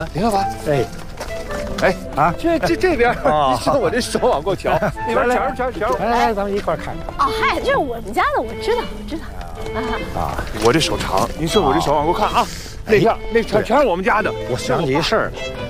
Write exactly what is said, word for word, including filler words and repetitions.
林老板， 哎， 哎啊， 这这这边， 啊你伸我这手往过瞧，那边瞧瞧瞧。 来来，咱们一块看看。 哦，嗨，这是我们家的，我知道，我知道。啊， 我这手长，您伸我这手往过看啊。那片那全全是我们家的。 我想起一事儿，